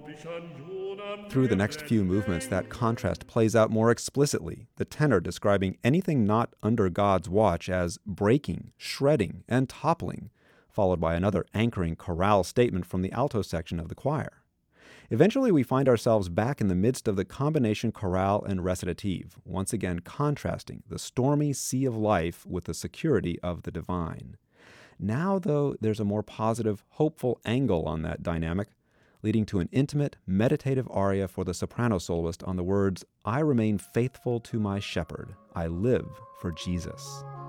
Through the next few movements, that contrast plays out more explicitly, the tenor describing anything not under God's watch as breaking, shredding, and toppling, followed by another anchoring chorale statement from the alto section of the choir. Eventually, we find ourselves back in the midst of the combination chorale and recitative, once again contrasting the stormy sea of life with the security of the divine. Now, though, there's a more positive, hopeful angle on that dynamic, leading to an intimate, meditative aria for the soprano soloist on the words, "I remain faithful to my shepherd. I live for Jesus."